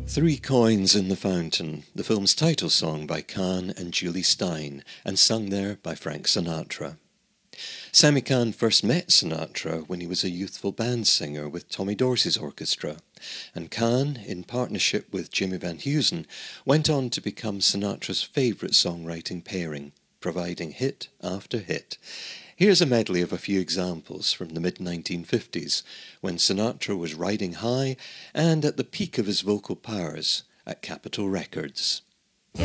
Three Coins in the Fountain, the film's title song by Caan and Julie Stein, and sung there by Frank Sinatra. Sammy Caan first met Sinatra when he was a youthful band singer with Tommy Dorsey's orchestra, and Caan, in partnership with Jimmy Van Heusen, went on to become Sinatra's favourite songwriting pairing, providing hit after hit. Here's a medley of a few examples from the mid-1950s, when Sinatra was riding high and at the peak of his vocal powers at Capitol Records.